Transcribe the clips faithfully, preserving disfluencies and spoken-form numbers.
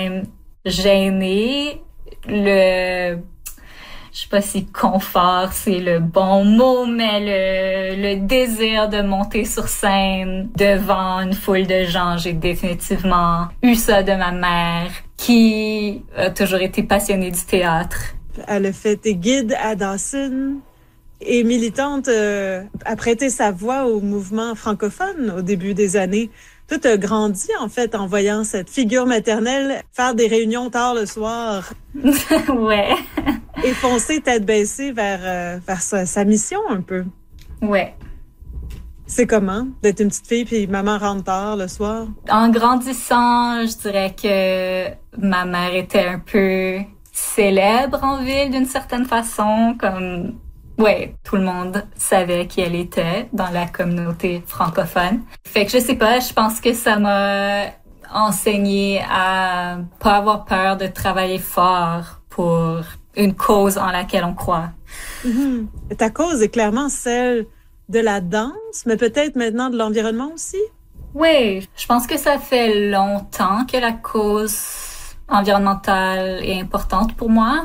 même gênée. Le, je sais pas si confort c'est le bon mot, mais le, le désir de monter sur scène devant une foule de gens, j'ai définitivement eu ça de ma mère, qui a toujours été passionnée du théâtre. Elle a fait tes guides à Dawson et militante, euh, a prêté sa voix au mouvement francophone au début des années. Toi, t'as grandi, en fait, en voyant cette figure maternelle faire des réunions tard le soir. Ouais. Et foncer tête baissée vers, euh, vers sa, sa mission, un peu. Ouais. C'est comment d'être une petite fille puis maman rentre tard le soir? En grandissant, je dirais que ma mère était un peu célèbre en ville d'une certaine façon, comme ouais, tout le monde savait qui elle était dans la communauté francophone. Fait que je sais pas, je pense que ça m'a enseigné à pas avoir peur de travailler fort pour une cause en laquelle on croit. Mm-hmm. Ta cause est clairement celle de la danse, mais peut-être maintenant de l'environnement aussi? Oui, je pense que ça fait longtemps que la cause environnementale est importante pour moi.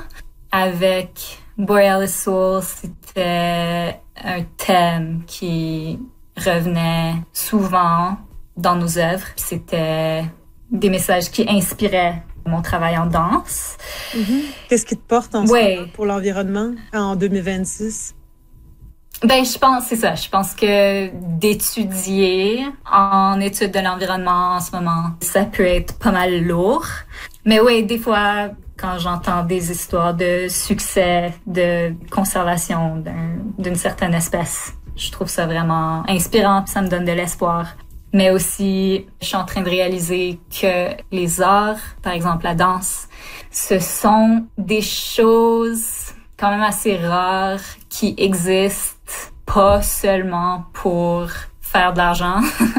Avec Borealis Soul, c'était un thème qui revenait souvent dans nos œuvres. C'était des messages qui inspiraient mon travail en danse. Mm-hmm. Qu'est-ce qui te porte en ouais. ce moment pour l'environnement en deux mille vingt-six? Ben, je pense, c'est ça. Je pense que d'étudier en études de l'environnement en ce moment, ça peut être pas mal lourd. Mais oui, des fois, quand j'entends des histoires de succès, de conservation d'un, d'une certaine espèce, je trouve ça vraiment inspirant, puis ça me donne de l'espoir. Mais aussi, je suis en train de réaliser que les arts, par exemple la danse, ce sont des choses quand même assez rares qui existent pas seulement pour faire de l'argent.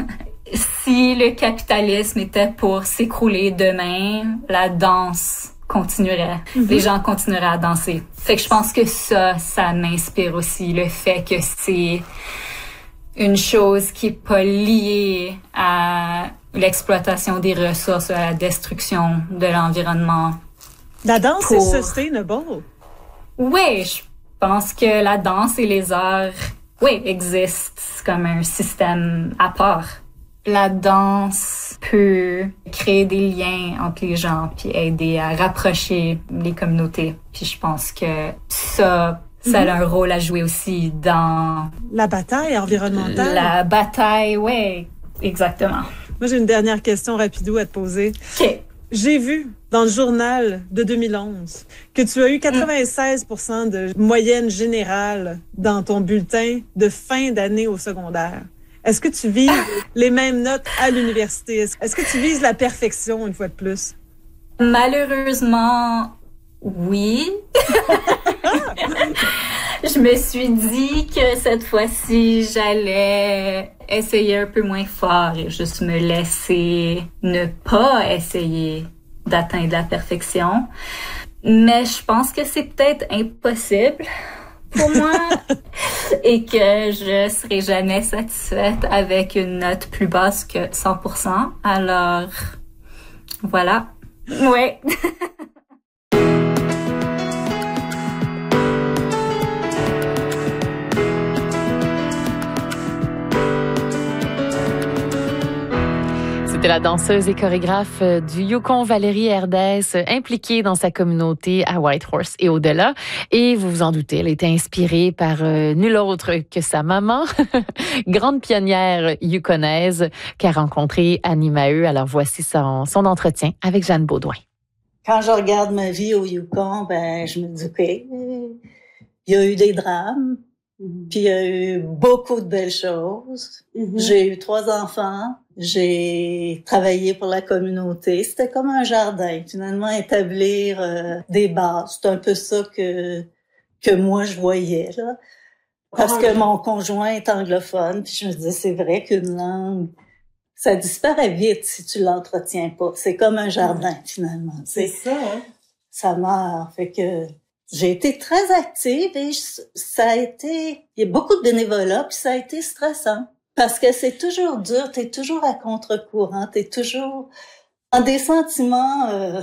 Si le capitalisme était pour s'écrouler demain, la danse continuerait. Mm-hmm. Les gens continueraient à danser. Fait que je pense que ça, ça m'inspire aussi, le fait que c'est une chose qui est pas liée à l'exploitation des ressources, à la destruction de l'environnement. La danse, pour... c'est sustainable. Oui, je pense que la danse et les arts, oui, existent comme un système à part. La danse peut créer des liens entre les gens puis aider à rapprocher les communautés. Puis je pense que ça, ça mm-hmm. a un rôle à jouer aussi dans... La bataille environnementale. La bataille, oui, exactement. Moi, j'ai une dernière question rapidou à te poser. OK. J'ai vu dans le journal de deux mille onze que tu as eu quatre-vingt-seize pour cent de moyenne générale dans ton bulletin de fin d'année au secondaire. Est-ce que tu vises les mêmes notes à l'université? Est-ce que tu vises la perfection une fois de plus? Malheureusement, oui. Je me suis dit que cette fois-ci, j'allais essayer un peu moins fort et juste me laisser ne pas essayer d'atteindre la perfection. Mais je pense que c'est peut-être impossible pour moi et que je serai jamais satisfaite avec une note plus basse que cent pour cent. Alors, voilà. Ouais. C'est la danseuse et chorégraphe du Yukon, Valérie Herdès, impliquée dans sa communauté à Whitehorse et au-delà. Et vous vous en doutez, elle a été inspirée par euh, nul autre que sa maman, grande pionnière yukonaise, qui a rencontré Annie Maheu. Alors voici son, son entretien avec Jeanne Beaudoin. Quand je regarde ma vie au Yukon, ben je me dis OK, il y a eu des drames, mm-hmm. puis il y a eu beaucoup de belles choses. Mm-hmm. J'ai eu trois enfants. J'ai travaillé pour la communauté. C'était comme un jardin, finalement, établir euh, des bases. C'est un peu ça que que moi, je voyais, là. Parce que mon conjoint est anglophone, puis je me disais, c'est vrai qu'une langue, ça disparaît vite si tu l'entretiens pas. C'est comme un jardin, finalement. C'est ça, hein? Ça meurt. Fait que j'ai été très active et je, ça a été... Il y a beaucoup de bénévolat, puis ça a été stressant. Parce que c'est toujours dur, t'es toujours à contre-courant, t'es toujours dans des sentiments euh,